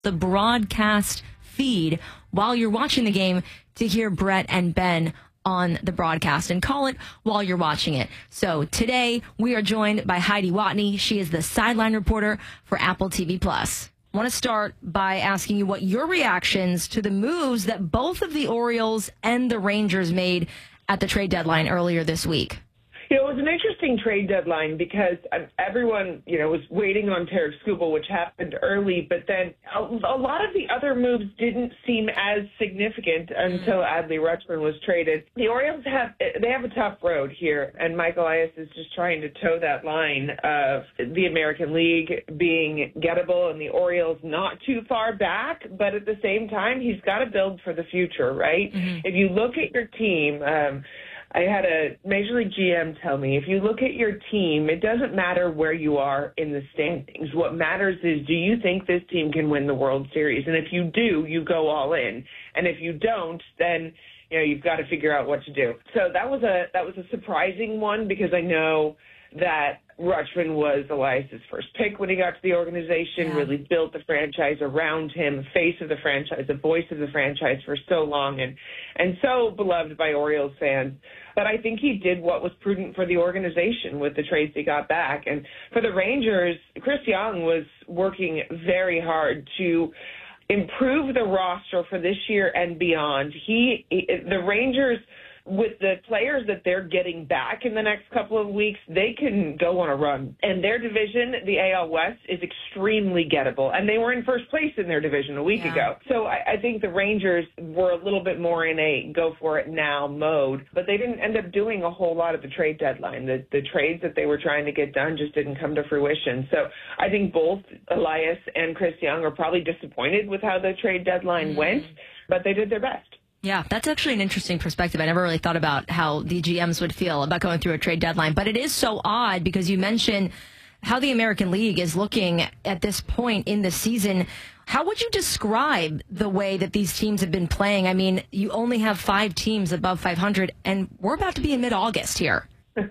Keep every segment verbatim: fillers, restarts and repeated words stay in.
the broadcast feed while you're watching the game to hear Brett and Ben on the broadcast and call it while you're watching it. So today we are joined by Heidi Watney. She is the sideline reporter for Apple T V Plus. I want to start by asking you what your reactions to the moves that both of the Orioles and the Rangers made at the trade deadline earlier this week. You know, it was an interesting trade deadline because everyone, you know, was waiting on Tarik Skubal, which happened early, but then a, a lot of the other moves didn't seem as significant until Adley Rutschman was traded. The Orioles have they have a tough road here, and Mike Elias is just trying to toe that line of the American League being gettable and the Orioles not too far back, but at the same time, he's got to build for the future, right? Mm-hmm. If you look at your team, um, I had a Major League G M tell me, if you look at your team, it doesn't matter where you are in the standings. What matters is, do you think this team can win the World Series? And if you do, you go all in. And if you don't, then, you know, you've got to figure out what to do. So that was a that was a surprising one because I know that Rutschman was Elias's first pick when he got to the organization, yeah. really built the franchise around him, face of the franchise, the voice of the franchise for so long, and, and so beloved by Orioles fans. But I think he did what was prudent for the organization with the trades he got back. And for the Rangers, Chris Young was working very hard to improve the roster for this year and beyond. He, the Rangers, with the players that they're getting back in the next couple of weeks, they can go on a run. And their division, the A L West, is extremely gettable. And they were in first place in their division a week yeah. ago. So I, I think the Rangers were a little bit more in a go-for-it-now mode. But they didn't end up doing a whole lot at the trade deadline. The, the trades that they were trying to get done just didn't come to fruition. So I think both Elias and Chris Young are probably disappointed with how the trade deadline mm-hmm. went, but they did their best. Yeah, that's actually an interesting perspective. I never really thought about how the G Ms would feel about going through a trade deadline. But it is so odd because you mentioned how the American League is looking at this point in the season. How would you describe the way that these teams have been playing? I mean, you only have five teams above five hundred, and we're about to be in mid-August here.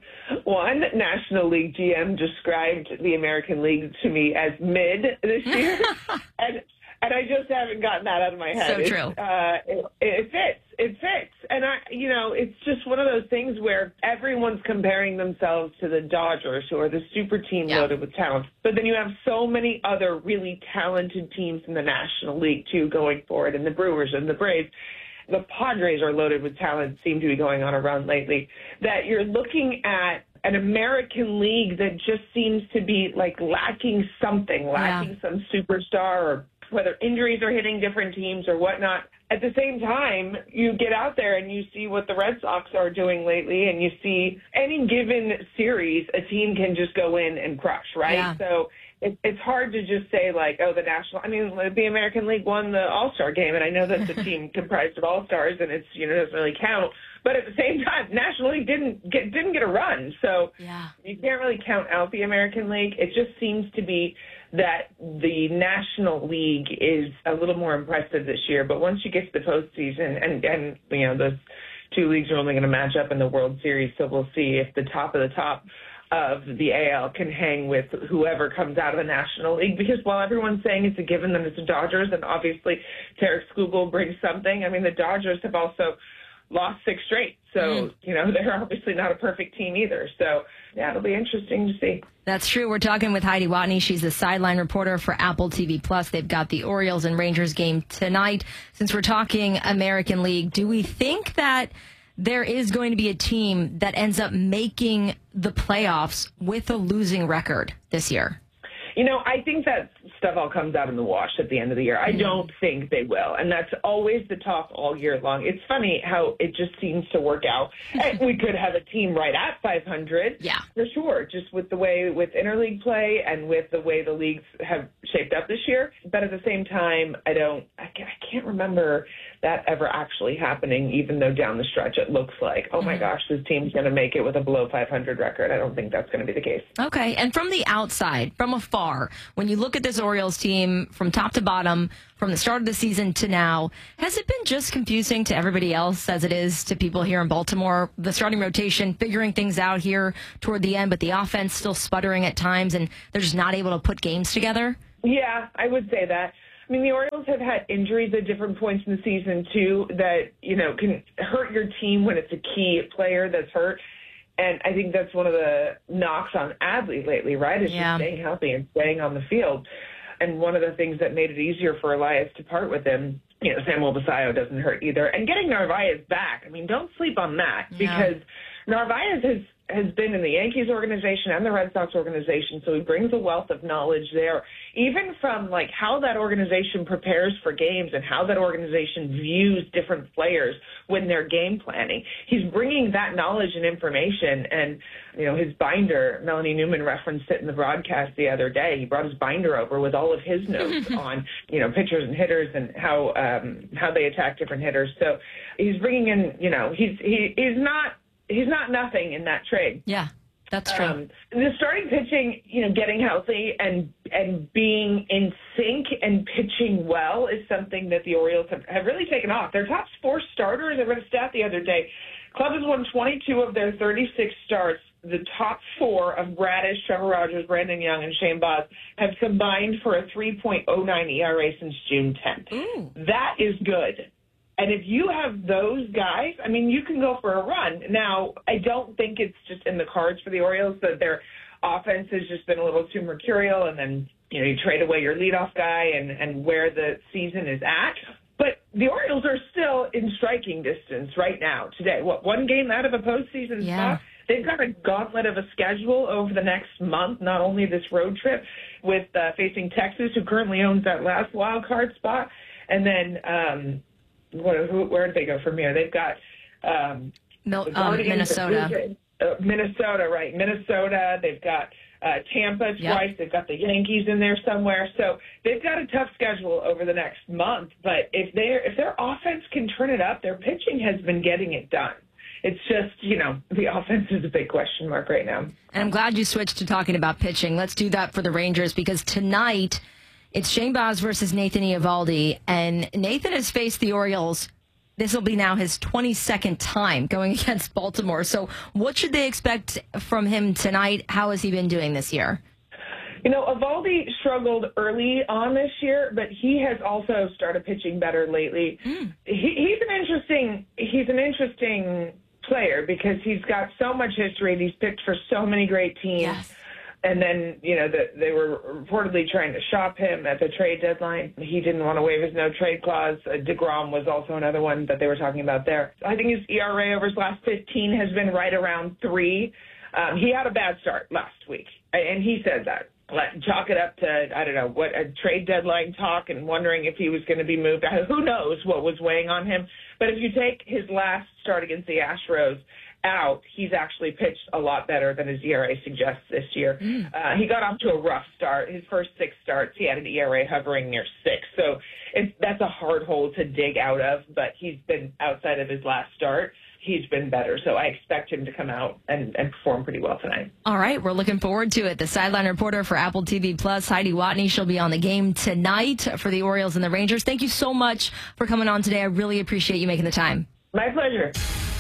One National League G M described the American League to me as mid this year. and And I just haven't gotten that out of my head. So true. Uh, it, it fits. It fits. And, I, you know, it's just one of those things where everyone's comparing themselves to the Dodgers, who are the super team yeah. loaded with talent. But then you have so many other really talented teams in the National League, too, going forward, and the Brewers and the Braves. The Padres are loaded with talent, seem to be going on a run lately, that you're looking at an American League that just seems to be, like, lacking something, lacking yeah. some superstar or whether injuries are hitting different teams or whatnot. At the same time, you get out there and you see what the Red Sox are doing lately, and you see any given series, a team can just go in and crush, right? Yeah. So it, it's hard to just say, like, oh, the National – I mean, the American League won the All-Star game, and I know that's a team comprised of All-Stars, and it's, you know, doesn't really count. But at the same time, National League didn't get didn't get a run, so yeah. you can't really count out the American League. It just seems to be that the National League is a little more impressive this year. But once you get to the postseason, and, and you know, those two leagues are only going to match up in the World Series, so we'll see if the top of the top of the A L can hang with whoever comes out of the National League. Because while everyone's saying it's a given that it's the Dodgers, and obviously Tarik Skubal brings something, I mean, the Dodgers have also lost six straight. So, mm. you know, they're obviously not a perfect team either. So, yeah, it'll be interesting to see. That's true. We're talking with Heidi Watney. She's the sideline reporter for Apple T V Plus. They've got the Orioles and Rangers game tonight. Since we're talking American League, do we think that there is going to be a team that ends up making the playoffs with a losing record this year? You know, I think that stuff all comes out in the wash at the end of the year. I don't think they will, and that's always the talk all year long. It's funny how it just seems to work out. And we could have a team right at five hundred, yeah, for sure, just with the way with interleague play and with the way the leagues have shaped up this year. But at the same time, I don't, I can't remember that ever actually happening, even though down the stretch it looks like, oh my gosh, this team's going to make it with a below five hundred record. I don't think that's going to be the case. Okay, and from the outside, from afar, when you look at this Orioles team from top to bottom, from the start of the season to now, has it been just confusing to everybody else as it is to people here in Baltimore? The starting rotation figuring things out here toward the end, but the offense still sputtering at times, and they're just not able to put games together? Yeah, I would say that. I mean, the Orioles have had injuries at different points in the season, too, that, you know, can hurt your team when it's a key player that's hurt. And I think that's one of the knocks on Adley lately, right, is yeah. just staying healthy and staying on the field. And one of the things that made it easier for Elias to part with him, you know, Samuel Basallo doesn't hurt either. And getting Narvaez back, I mean, don't sleep on that, yeah. because Narvaez has has been in the Yankees organization and the Red Sox organization, so he brings a wealth of knowledge there, even from, like, how that organization prepares for games and how that organization views different players when they're game planning. He's bringing that knowledge and information, and, you know, his binder, Melanie Newman referenced it in the broadcast the other day. He brought his binder over with all of his notes on, you know, pitchers and hitters and how um, how they attack different hitters. So he's bringing in, you know, he's he, he's not, He's not nothing in that trade. Yeah, that's true. Um, the starting pitching, you know, getting healthy and and being in sync and pitching well is something that the Orioles have, have really taken off. Their top four starters, I read a stat the other day, club has won twenty-two of their thirty-six starts. The top four of Bradish, Trevor Rogers, Brandon Young, and Shane Baz have combined for a three point oh nine E R A since June tenth. Ooh. That is good. And if you have those guys, I mean, you can go for a run. Now, I don't think it's just in the cards for the Orioles that their offense has just been a little too mercurial, and then, you know, you trade away your leadoff guy and, and where the season is at. But the Orioles are still in striking distance right now, today. What, one game out of a postseason yeah. spot? They've got a gauntlet of a schedule over the next month, not only this road trip with uh, facing Texas, who currently owns that last wild card spot, and then um, – What, who, where did they go from here? They've got um, Mil- um, Minnesota. Uh, Minnesota, right. Minnesota. They've got uh, Tampa twice. Yep. They've got the Yankees in there somewhere. So they've got a tough schedule over the next month. But if, they're, if their offense can turn it up, their pitching has been getting it done. It's just, you know, the offense is a big question mark right now. And I'm glad you switched to talking about pitching. Let's do that for the Rangers, because tonight it's Shane Baz versus Nathan Eovaldi, and Nathan has faced the Orioles. This will be now his twenty-second time going against Baltimore. So what should they expect from him tonight? How has he been doing this year? You know, Eovaldi struggled early on this year, but he has also started pitching better lately. Mm. He, he's an interesting he's an interesting player because he's got so much history. He's picked for so many great teams. Yes. And then, you know, the, they were reportedly trying to shop him at the trade deadline. He didn't want to waive his no-trade clause. Uh, DeGrom was also another one that they were talking about there. I think his E R A over his last fifteen has been right around three. Um, he had a bad start last week, and he said that. Let, chalk it up to, I don't know, what a trade deadline talk and wondering if he was going to be moved. Who knows what was weighing on him. But if you take his last start against the Astros out, he's actually pitched a lot better than his E R A suggests this year. Mm. Uh, he got off to a rough start. His first six starts, he had an E R A hovering near six. So it's, that's a hard hole to dig out of, but he's been outside of his last start. He's been better. So I expect him to come out and, and perform pretty well tonight. All right. We're looking forward to it. The sideline reporter for Apple T V Plus, Heidi Watney, she'll be on the game tonight for the Orioles and the Rangers. Thank you so much for coming on today. I really appreciate you making the time. My pleasure.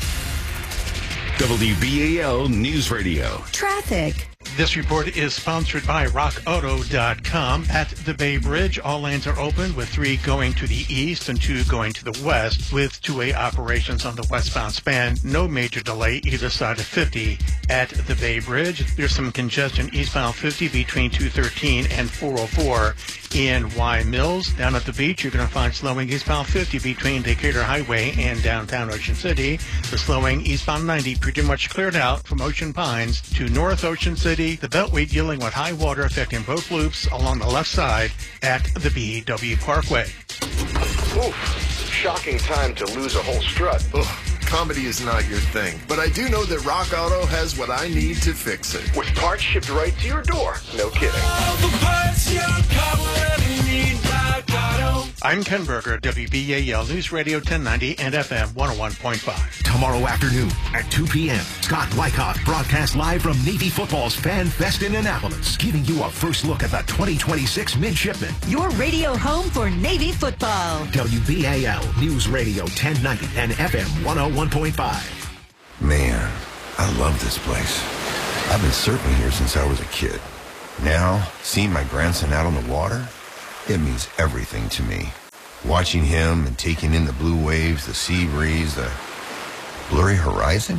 W B A L News Radio. Traffic. This report is sponsored by rock auto dot com. At the Bay Bridge, all lanes are open with three going to the east and two going to the west with two-way operations on the westbound span. No major delay either side of fifty. At the Bay Bridge, there's some congestion eastbound fifty between two thirteen and four oh four. In Y Mills, down at the beach, you're going to find slowing eastbound fifty between Decatur Highway and downtown Ocean City. The slowing eastbound ninety pretty much cleared out from Ocean Pines to North Ocean City. The Beltway dealing with high water affecting both loops along the left side at the B E W Parkway. Oof, shocking time to lose a whole strut. Ugh. Comedy is not your thing, but I do know that Rock Auto has what I need to fix it. With parts shipped right to your door. No kidding. All the parts your car will ever need, Rock Auto. I'm Ken Berger, W B A L News Radio ten ninety and F M one oh one point five. Tomorrow afternoon at two p.m., Scott Wyckoff broadcasts live from Navy Football's Fan Fest in Annapolis, giving you a first look at the twenty twenty-six Midshipmen. Your radio home for Navy football. W B A L News Radio ten ninety and F M one oh one point five. Man, I love this place. I've been surfing here since I was a kid. Now, seeing my grandson out on the water, It means everything to me. Watching him and taking in the blue waves, the sea breeze, the blurry horizon.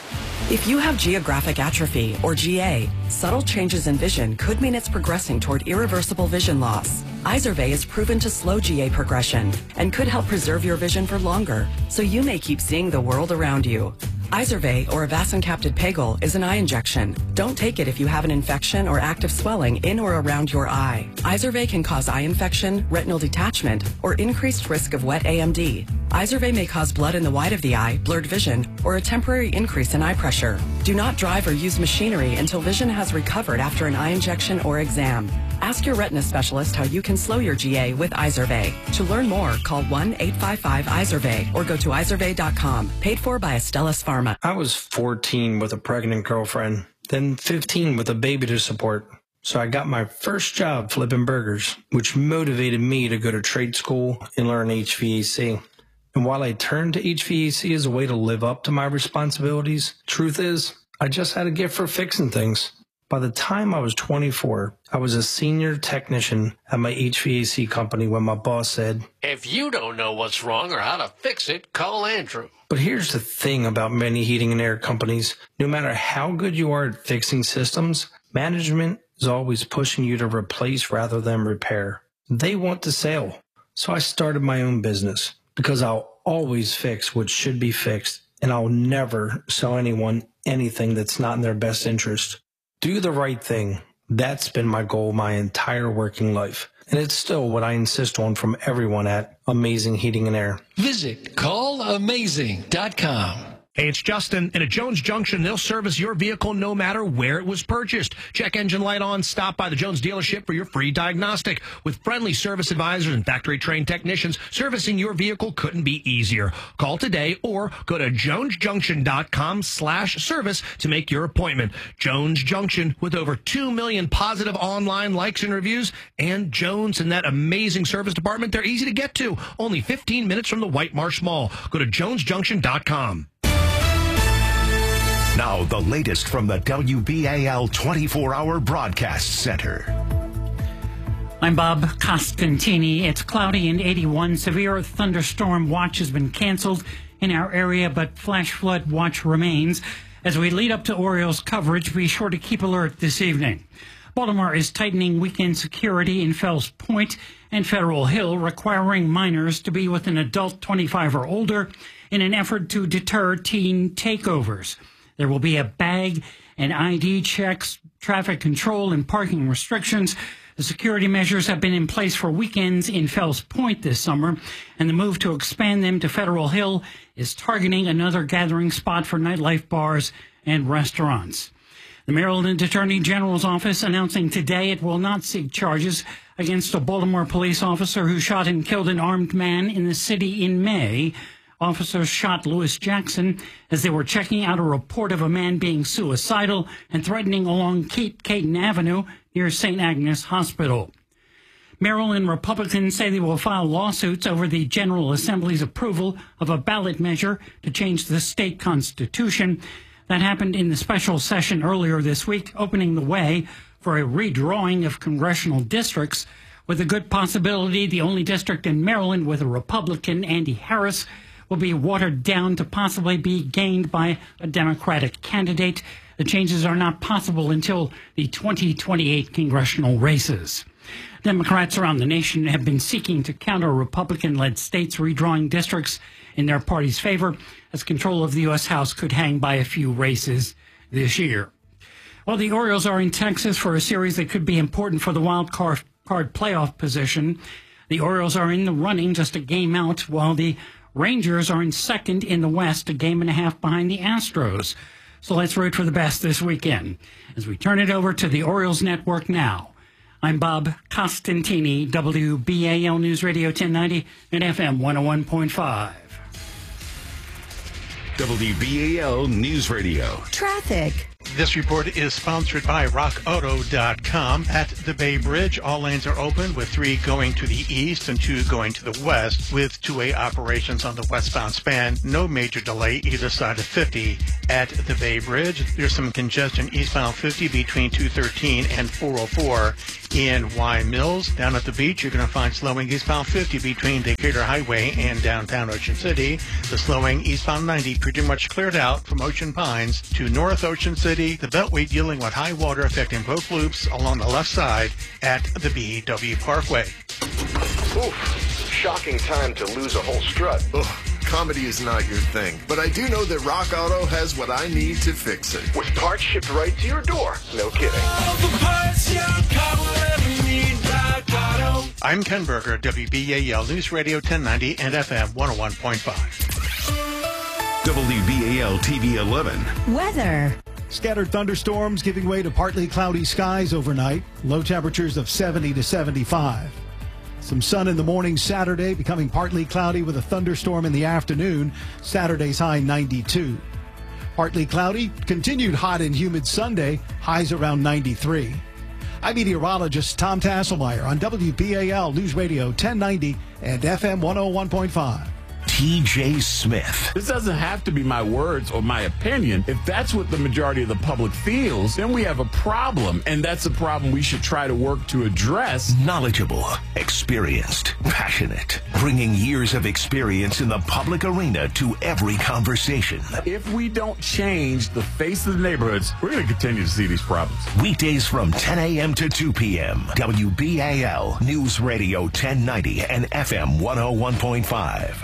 If you have geographic atrophy, or G A, subtle changes in vision could mean it's progressing toward irreversible vision loss. Izervay is proven to slow G A progression and could help preserve your vision for longer, so you may keep seeing the world around you. Izervay, or avacincaptad pegol, is an eye injection. Don't take it if you have an infection or active swelling in or around your eye. Izervay can cause eye infection, retinal detachment, or increased risk of wet A M D. Izervay may cause blood in the white of the eye, blurred vision, or a temporary increase in eye pressure. Do not drive or use machinery until vision has recovered after an eye injection or exam. Ask your retina specialist how you can slow your G A with Izervay. To learn more, call one eight five five Izervay or go to izervay dot com. Paid for by Astellas Pharma. I was fourteen with a pregnant girlfriend, then fifteen with a baby to support. So I got my first job flipping burgers, which motivated me to go to trade school and learn H V A C. And while I turned to H V A C as a way to live up to my responsibilities, truth is, I just had a gift for fixing things. By the time I was twenty-four, I was a senior technician at my H V A C company when my boss said, "If you don't know what's wrong or how to fix it, call Andrew." But here's the thing about many heating and air companies. No matter how good you are at fixing systems, management is always pushing you to replace rather than repair. They want the sale. So I started my own business because I'll always fix what should be fixed, and I'll never sell anyone anything that's not in their best interest. Do the right thing. That's been my goal my entire working life. And it's still what I insist on from everyone at Amazing Heating and Air. Visit call amazing dot com. Hey, it's Justin. And at Jones Junction, they'll service your vehicle no matter where it was purchased. Check engine light on. Stop by the Jones dealership for your free diagnostic. With friendly service advisors and factory-trained technicians, servicing your vehicle couldn't be easier. Call today or go to jones junction dot com slash service to make your appointment. Jones Junction, with over two million positive online likes and reviews. And Jones and that amazing service department, they're easy to get to. Only fifteen minutes from the White Marsh Mall. Go to jones junction dot com. Now, the latest from the W B A L twenty-four hour Broadcast Center. I'm Bob Costantini. It's cloudy and eighty-one. Severe thunderstorm watch has been canceled in our area, but flash flood watch remains. As we lead up to Orioles coverage, be sure to keep alert this evening. Baltimore is tightening weekend security in Fells Point and Federal Hill, requiring minors to be with an adult twenty-five or older in an effort to deter teen takeovers. There will be a bag and I D checks, traffic control, and parking restrictions. The security measures have been in place for weekends in Fells Point this summer, and the move to expand them to Federal Hill is targeting another gathering spot for nightlife bars and restaurants. The Maryland Attorney General's office announcing today it will not seek charges against a Baltimore police officer who shot and killed an armed man in the city in May. Officers shot Lewis Jackson as they were checking out a report of a man being suicidal and threatening along Kate Caton Avenue near Saint Agnes Hospital. Maryland Republicans say they will file lawsuits over the General Assembly's approval of a ballot measure to change the state constitution. That happened in the special session earlier this week, opening the way for a redrawing of congressional districts, with a good possibility the only district in Maryland with a Republican, Andy Harris, will be watered down to possibly be gained by a Democratic candidate. The changes are not possible until the twenty twenty-eight congressional races. Democrats around the nation have been seeking to counter Republican-led states redrawing districts in their party's favor, as control of the U S House could hang by a few races this year. While the Orioles are in Texas for a series that could be important for the wild card playoff position, the Orioles are in the running just a game out, while the Rangers are in second in the West, a game and a half behind the Astros. So let's root for the best this weekend. As we turn it over to the Orioles Network now, I'm Bob Costantini, W B A L News Radio ten ninety and F M one oh one point five. W B A L News Radio. Traffic. This report is sponsored by rock auto dot com. At the Bay Bridge, all lanes are open with three going to the east and two going to the west with two-way operations on the westbound span. No major delay either side of fifty. At the Bay Bridge, there's some congestion eastbound fifty between two thirteen and four oh four. In Y Mills, down at the beach, you're going to find slowing eastbound fifty between Decatur Highway and downtown Ocean City. The slowing eastbound ninety pretty much cleared out from Ocean Pines to North Ocean City. The Beltway dealing with high water affecting both loops along the left side at the B W Parkway. Oof, shocking time to lose a whole strut. Ugh. Comedy is not your thing, but I do know that Rock Auto has what I need to fix it. With parts shipped right to your door. No kidding. All the parts your car will ever need, Rock Auto. I'm Ken Berger, W B A L News Radio ten ninety and F M one oh one point five. W B A L T V eleven. Weather. Scattered thunderstorms giving way to partly cloudy skies overnight. Low temperatures of seventy to seventy-five. Some sun in the morning Saturday, becoming partly cloudy with a thunderstorm in the afternoon. Saturday's high ninety-two. Partly cloudy, continued hot and humid Sunday, highs around ninety-three. I'm meteorologist Tom Tasselmeyer on W B A L News Radio ten ninety and F M one oh one point five. T J Smith. This doesn't have to be my words or my opinion. If that's what the majority of the public feels, then we have a problem, and that's a problem we should try to work to address. Knowledgeable, experienced, passionate, bringing years of experience in the public arena to every conversation. If we don't change the face of the neighborhoods, we're going to continue to see these problems. Weekdays from ten a.m. to two p.m. W B A L News Radio ten ninety and F M one oh one point five.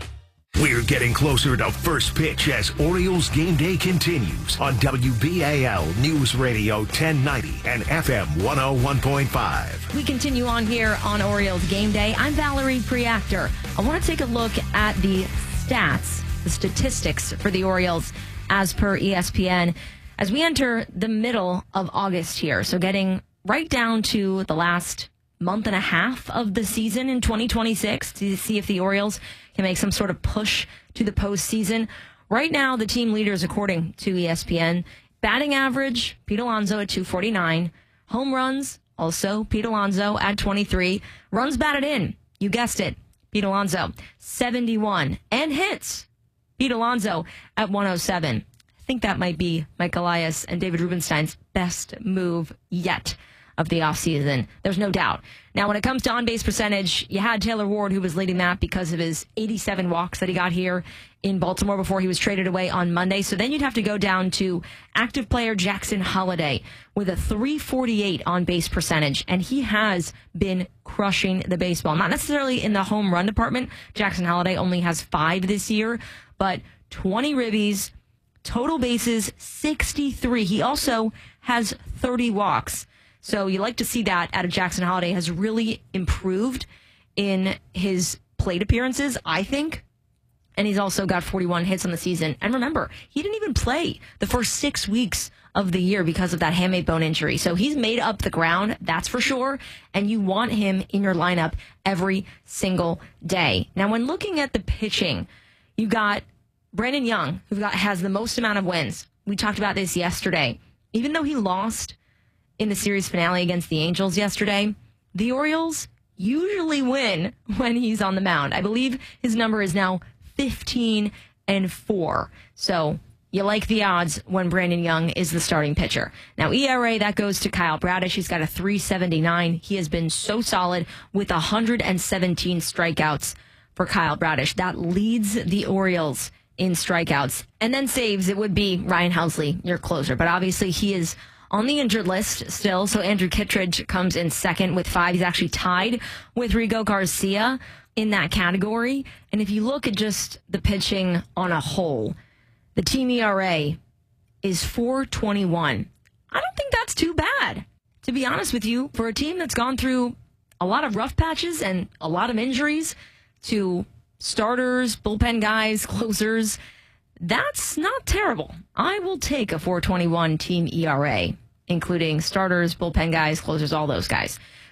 We're getting closer to first pitch as Orioles game day continues on W B A L News Radio ten ninety and F M one oh one point five. We continue on here on Orioles game day. I'm Valerie Preactor. I want to take a look at the stats, the statistics for the Orioles as per E S P N as we enter the middle of August here. So getting right down to the last month and a half of the season in twenty twenty-six to see if the Orioles can make some sort of push to the postseason. Right now, the team leaders, according to E S P N, batting average, Pete Alonso at two forty-nine. Home runs, also Pete Alonso at twenty-three. Runs batted in, you guessed it, Pete Alonso, seventy-one. And hits, Pete Alonso at one oh seven. I think that might be Mike Elias and David Rubenstein's best move yet of the offseason. There's no doubt. Now, when it comes to on-base percentage, you had Taylor Ward, who was leading that because of his eighty-seven walks that he got here in Baltimore before he was traded away on Monday. So then you'd have to go down to active player Jackson Holliday with a three forty-eight on-base percentage, and he has been crushing the baseball. Not necessarily in the home run department. Jackson Holliday only has five this year, but twenty ribbies, total bases sixty-three. He also has thirty walks. So you like to see that out of Jackson Holliday. Has really improved in his plate appearances, I think. And he's also got forty-one hits on the season. And remember, he didn't even play the first six weeks of the year because of that hamate bone injury. So he's made up the ground, that's for sure. And you want him in your lineup every single day. Now, when looking at the pitching, you got Brandon Young, who got, has the most amount of wins. We talked about this yesterday. Even though he lost in the series finale against the Angels yesterday, the Orioles usually win when he's on the mound. I believe his number is now fifteen and four. So you like the odds when Brandon Young is the starting pitcher. Now, E R A, that goes to Kyle Bradish. He's got a three seventy-nine. He has been so solid with one hundred seventeen strikeouts for Kyle Bradish. That leads the Orioles in strikeouts. And then saves, it would be Ryan Helsley, your closer. But obviously he is on the injured list still, so Andrew Kittredge comes in second with five. He's actually tied with Rigo Garcia in that category. And if you look at just the pitching on a whole, the team E R A is four twenty-one. I don't think that's too bad, to be honest with you, for a team that's gone through a lot of rough patches and a lot of injuries to starters, bullpen guys, closers. That's not terrible. I will take a four twenty-one team E R A, including starters, bullpen guys, closers, all those guys.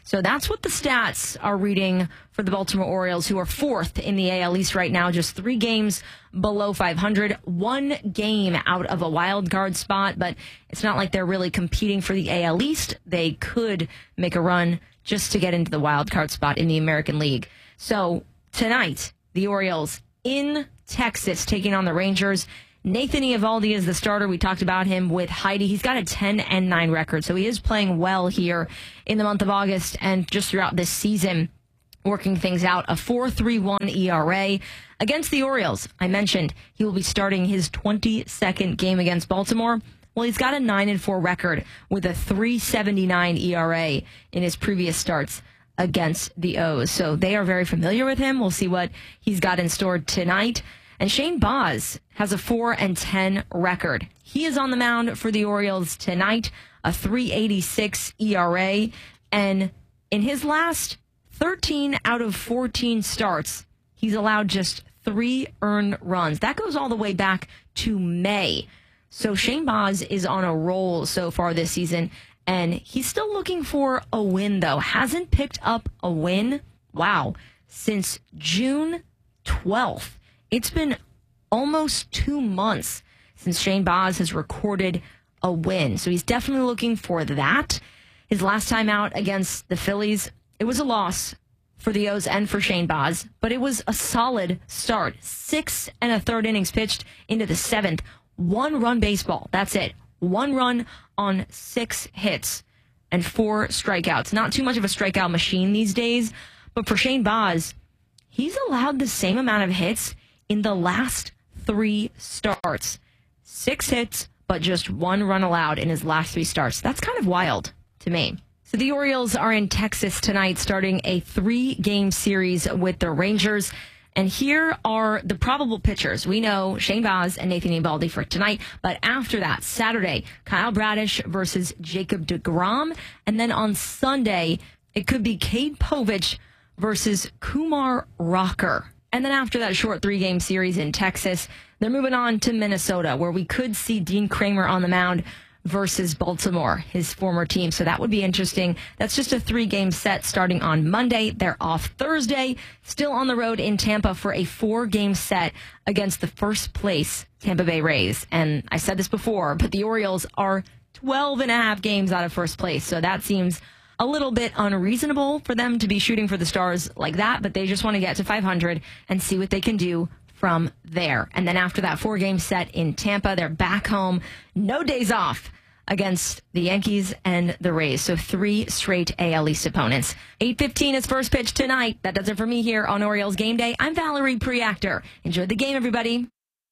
So that's what the stats are reading for the Baltimore Orioles, who are fourth in the A L East right now, just three games below five hundred, one game out of a wild card spot, but it's not like they're really competing for the A L East. They could make a run just to get into the wild card spot in the American League. So tonight, the Orioles in Texas taking on the Rangers. Nathan Eovaldi is the starter. We talked about him with Heidi. He's got a ten and nine record, so he is playing well here in the month of August and just throughout this season, working things out. A four point three one E R A against the Orioles. I mentioned he will be starting his twenty-second game against Baltimore. Well, he's got a nine and four record with a three seventy-nine E R A in his previous starts against the O's. So they are very familiar with him. We'll see what he's got in store tonight. And Shane Baz has a four and ten record. He is on the mound for the Orioles tonight, a three eighty-six E R A. And in his last thirteen out of fourteen starts, he's allowed just three earned runs. That goes all the way back to May. So Shane Baz is on a roll so far this season, and he's still looking for a win, though. Hasn't picked up a win, wow, since June twelfth. It's been almost two months since Shane Baz has recorded a win. So he's definitely looking for that. His last time out against the Phillies, it was a loss for the O's and for Shane Baz, but it was a solid start. Six and a third innings pitched into the seventh. One run baseball. That's it. One run on six hits and four strikeouts. Not too much of a strikeout machine these days, but for Shane Baz, he's allowed the same amount of hits in the last three starts. Six hits, but just one run allowed in his last three starts. That's kind of wild to me. So the Orioles are in Texas tonight, starting a three-game series with the Rangers. And here are the probable pitchers. We know Shane Baz and Nathan Eovaldi for tonight. But after that, Saturday, Kyle Bradish versus Jacob deGrom. And then on Sunday, it could be Cade Povich versus Kumar Rocker. And then after that short three-game series in Texas, they're moving on to Minnesota, where we could see Dean Kramer on the mound versus Baltimore, his former team. So that would be interesting. That's just a three-game set starting on Monday. They're off Thursday, still on the road in Tampa for a four-game set against the first-place Tampa Bay Rays. And I said this before, but the Orioles are twelve and a half games out of first place. So that seems a little bit unreasonable for them to be shooting for the stars like that, but they just want to get to five hundred and see what they can do from there. And then after that four-game set in Tampa, they're back home, no days off against the Yankees and the Rays. So three straight A L East opponents. eight fifteen is first pitch tonight. That does it for me here on Orioles Game Day. I'm Valerie Preactor. Enjoy the game, everybody.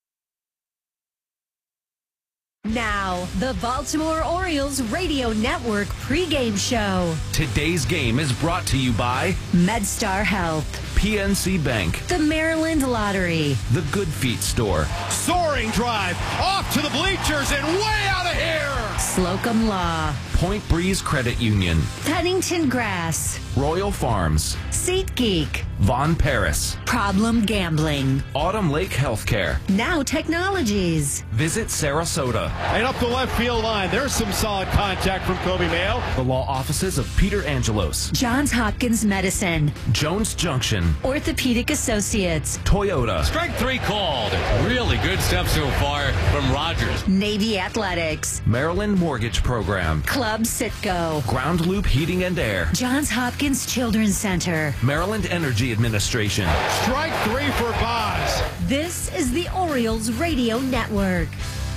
Now, the Baltimore Orioles Radio Network pregame show. Today's game is brought to you by MedStar Health, P N C Bank, the Maryland Lottery, the Good Feet Store. Soaring drive off to the bleachers and way out of here. Slocum Law, Point Breeze Credit Union, Pennington Grass, Royal Farms, SeatGeek, Von Paris, Problem Gambling, Autumn Lake Healthcare, Now Technologies. Visit Sarasota. And up the left field line, there's some solid contact from Kobe Mayo. The law offices of Peter Angelos, Johns Hopkins Medicine, Jones Junction, Orthopedic Associates, Toyota. Strike three called. Really good stuff so far from Rogers. Navy Athletics, Maryland Mortgage Program, Club Citgo, Ground Loop Heating and Air, Johns Hopkins Children's Center, Maryland Energy Administration. Strike three for Baz. This is the Orioles Radio Network.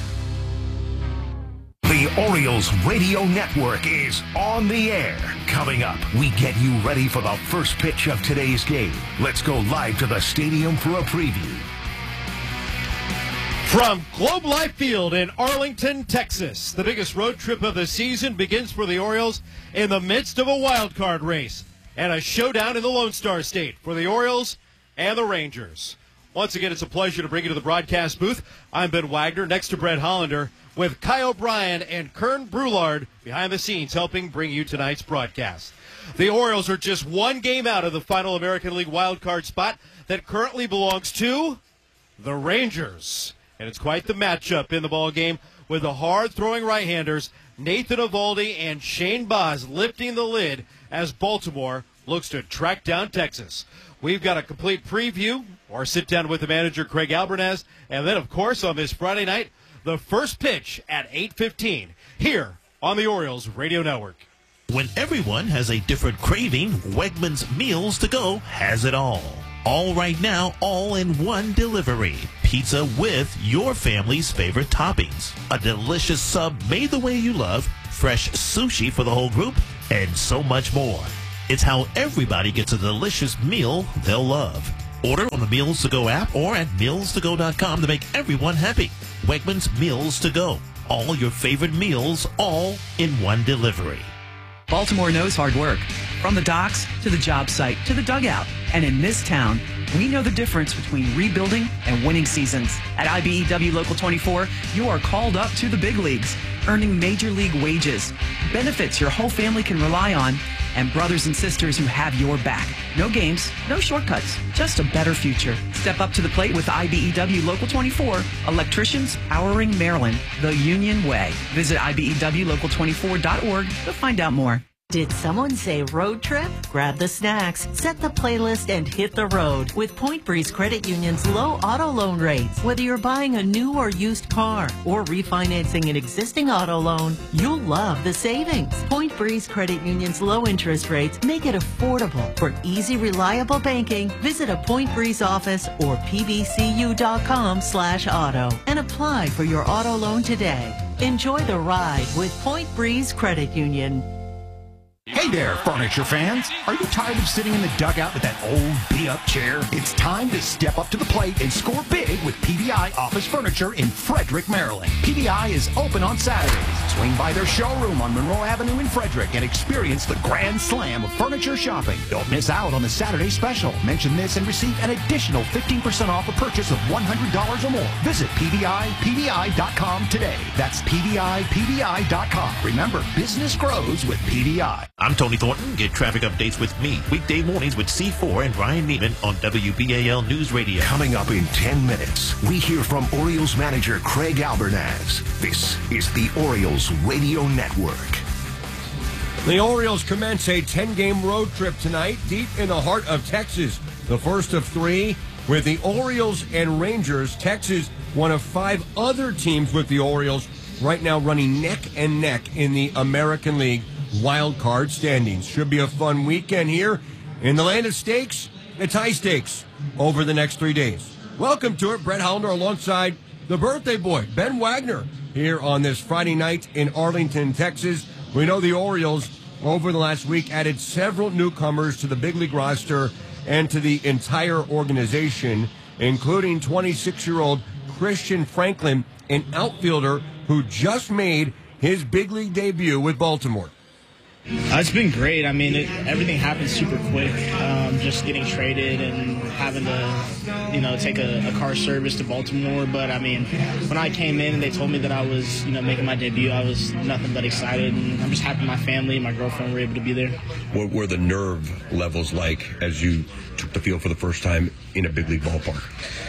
The Orioles Radio Network is on the air. Coming up, we get you ready for the first pitch of today's game. Let's go live to the stadium for a preview. From Globe Life Field in Arlington, Texas, the biggest road trip of the season begins for the Orioles in the midst of a wild card race and a showdown in the Lone Star State for the Orioles and the Rangers. Once again, it's a pleasure to bring you to the broadcast booth. I'm Ben Wagner, next to Brett Hollander, with Kai O'Brien and Kern Brulard behind the scenes helping bring you tonight's broadcast. The Orioles are just one game out of the final American League wildcard spot that currently belongs to the Rangers. And it's quite the matchup in the ball game with the hard-throwing right-handers Nathan Eovaldi and Shane Baz lifting the lid as Baltimore looks to track down Texas. We've got a complete preview or sit down with the manager, Craig Albernaz, and then, of course, on this Friday night, the first pitch at eight fifteen here on the Orioles Radio Network. When everyone has a different craving, Wegmans Meals to Go has it all. All right now, all in one delivery. Pizza with your family's favorite toppings. A delicious sub made the way you love. Fresh sushi for the whole group. And so much more. It's how everybody gets a delicious meal they'll love. Order on the Meals to Go app or at meals to go dot com to make everyone happy. Wegmans Meals to Go. All your favorite meals, all in one delivery. Baltimore knows hard work. From the docks to the job site to the dugout. And in this town, we know the difference between rebuilding and winning seasons. At I B E W Local twenty-four, you are called up to the big leagues, earning major league wages, benefits your whole family can rely on, and brothers and sisters who have your back. No games, no shortcuts, just a better future. Step up to the plate with I B E W Local twenty-four, electricians powering Maryland the Union way. Visit I B E W local twenty-four dot org to find out more. Did someone say road trip? Grab the snacks, set the playlist, and hit the road with Point Breeze Credit Union's low auto loan rates. Whether you're buying a new or used car or refinancing an existing auto loan, you'll love the savings. Point Breeze Credit Union's low interest rates make it affordable. For easy, reliable banking, visit a Point Breeze office or p b c u dot com slash auto and apply for your auto loan today. Enjoy the ride with Point Breeze Credit Union. Hey there, furniture fans. Are you tired of sitting in the dugout with that old beat-up chair? It's time to step up to the plate and score big with P D I Office Furniture in Frederick, Maryland. P D I is open on Saturdays. Swing by their showroom on Monroe Avenue in Frederick and experience the grand slam of furniture shopping. Don't miss out on the Saturday special. Mention this and receive an additional fifteen percent off a purchase of one hundred dollars or more. Visit P D I P D I dot com today. That's P D I P D I dot com. Remember, business grows with P D I. I'm Tony Thornton. Get traffic updates with me weekday mornings with C four and Ryan Neiman on W B A L News Radio. Coming up in ten minutes, we hear from Orioles manager Craig Albernaz. This is the Orioles Radio Network. The Orioles commence a ten-game road trip tonight deep in the heart of Texas. The first of three with the Orioles and Rangers. Texas, one of five other teams with the Orioles, right now running neck and neck in the American League wild card standings. Should be a fun weekend here in the land of steaks. It's high stakes over the next three days. Welcome to it. Brett Hollander alongside the birthday boy, Ben Wagner, here on this Friday night in Arlington, Texas. We know the Orioles over the last week added several newcomers to the big league roster and to the entire organization, including twenty-six-year-old Christian Franklin, an outfielder who just made his big league debut with Baltimore. Uh, it's been great. I mean, it, everything happened super quick. Um, just getting traded and having to, you know, take a, a car service to Baltimore. But I mean, when I came in and they told me that I was, you know, making my debut, I was nothing but excited. And I'm just happy my family and my girlfriend were able to be there. What were the nerve levels like as you took the field for the first time in a big league ballpark?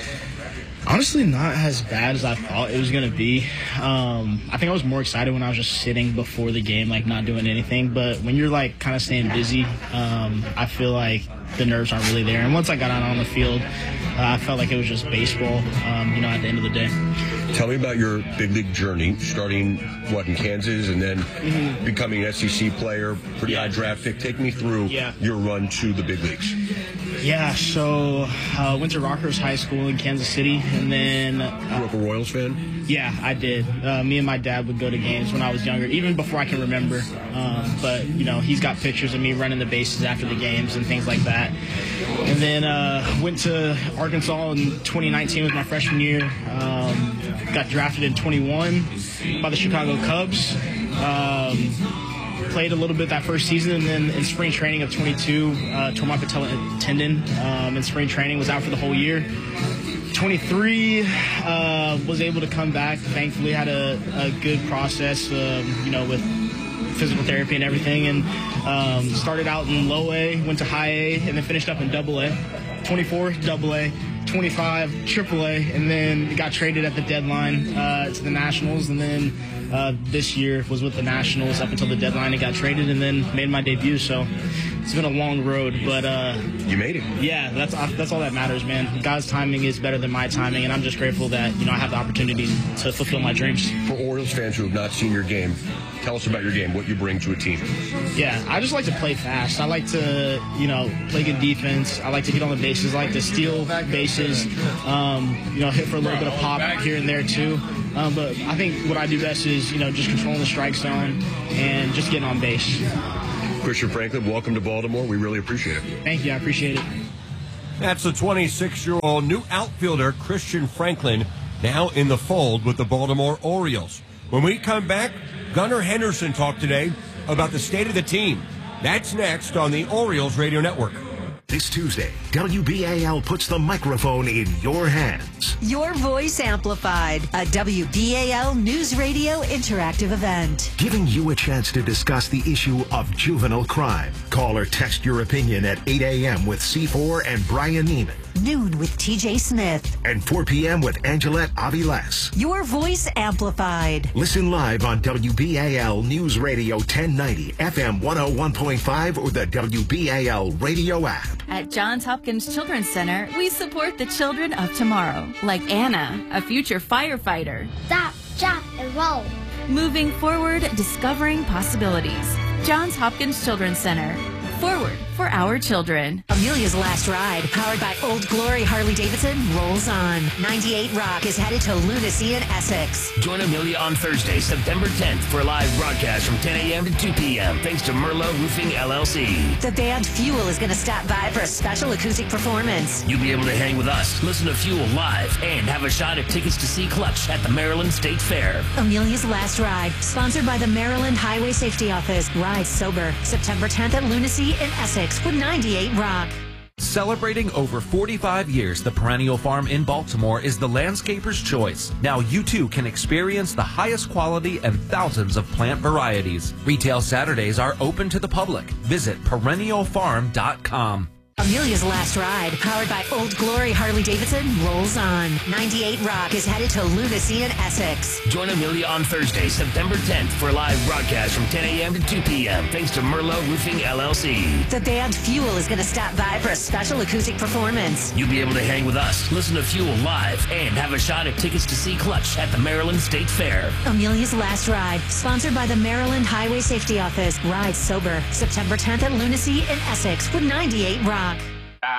Honestly, not as bad as I thought it was going to be. Um, I think I was more excited when I was just sitting before the game, like not doing anything. But when you're like kind of staying busy, um, I feel like the nerves aren't really there. And once I got out on the field, uh, I felt like it was just baseball, um, you know, at the end of the day. Tell me about your big league journey, starting, what, in Kansas and then mm-hmm. becoming an S E C player, pretty yeah. high draft pick. Take me through yeah. your run to the big leagues. Yeah, so I uh, went to Rockhurst High School in Kansas City, and then... Uh, Grew up a Royals fan? Yeah, I did. Uh, me and my dad would go to games when I was younger, even before I can remember. Um, but, you know, he's got pictures of me running the bases after the games and things like that. And then uh, went to Arkansas in twenty nineteen was my freshman year. Um, got drafted in twenty-one by the Chicago Cubs. Um, played a little bit that first season, and then in spring training of twenty-two, uh, tore my patella tendon um, in spring training, was out for the whole year. twenty-three, uh, was able to come back. Thankfully, had a, a good process, um, you know, with physical therapy and everything, and um, started out in low A, went to high A, and then finished up in double A. twenty-four, double A. twenty-five, triple A, and then got traded at the deadline uh, to the Nationals, and then uh, this year was with the Nationals up until the deadline and got traded, and then made my debut. So it's been a long road, but uh, you made it. Yeah, that's that's all that matters, man. God's timing is better than my timing, and I'm just grateful that you know I have the opportunity to fulfill my dreams. For Orioles fans who have not seen your game, tell us about your game, what you bring to a team. Yeah, I just like to play fast. I like to, you know, play good defense. I like to get on the bases. I like to steal bases, um, you know, hit for a little bit of pop here and there too. Um, but I think what I do best is, you know, just controlling the strike zone and just getting on base. Christian Franklin, welcome to Baltimore. We really appreciate it. Thank you. I appreciate it. That's the twenty-six-year-old new outfielder, Christian Franklin, now in the fold with the Baltimore Orioles. When we come back, Gunnar Henderson talked today about the state of the team. That's next on the Orioles Radio Network. This Tuesday, W B A L puts the microphone in your hands. Your voice amplified, a W B A L News Radio interactive event. Giving you a chance to discuss the issue of juvenile crime. Call or text your opinion at eight a.m. with C four and Brian Neiman. Noon with T J Smith. And four p.m. with Angelette Aviles. Your voice amplified. Listen live on W B A L News Radio ten ninety, F M one oh one point five, or the W B A L radio app. At Johns Hopkins Children's Center, we support the children of tomorrow, like Anna, a future firefighter. Stop, jump, and roll. Moving forward, discovering possibilities. Johns Hopkins Children's Center. Forward for our children. Amelia's Last Ride, powered by Old Glory Harley-Davidson, rolls on. ninety-eight Rock is headed to Lunacy in Essex. Join Amelia on Thursday, September tenth for a live broadcast from ten a.m. to two p.m. thanks to Merlot Roofing, L L C. The band Fuel is going to stop by for a special acoustic performance. You'll be able to hang with us, listen to Fuel live, and have a shot at tickets to see Clutch at the Maryland State Fair. Amelia's Last Ride, sponsored by the Maryland Highway Safety Office. Ride sober, September tenth at Lunacy in Essex with ninety-eight Rock. Celebrating over forty-five years, the Perennial Farm in Baltimore is the landscaper's choice. Now you too can experience the highest quality and thousands of plant varieties. Retail Saturdays are open to the public. Visit perennial farm dot com. Amelia's Last Ride, powered by Old Glory Harley-Davidson, rolls on. ninety-eight Rock is headed to Lunacy in Essex. Join Amelia on Thursday, September tenth for a live broadcast from ten a.m. to two p.m. thanks to Merlot Roofing, L L C. The band Fuel is going to stop by for a special acoustic performance. You'll be able to hang with us, listen to Fuel live, and have a shot at tickets to see Clutch at the Maryland State Fair. Amelia's Last Ride, sponsored by the Maryland Highway Safety Office. Ride sober, September tenth at Lunacy in Essex with ninety-eight Rock.